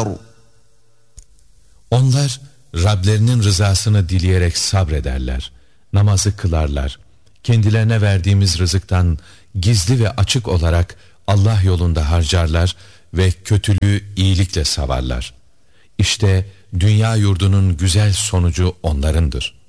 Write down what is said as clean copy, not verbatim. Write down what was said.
النَّارُ. Onlar Rablerinin rızasını dileyerek sabrederler, namazı kılarlar, kendilerine verdiğimiz rızıktan gizli ve açık olarak Allah yolunda harcarlar ve kötülüğü iyilikle savarlar. İşte dünya yurdunun güzel sonucu onlarındır.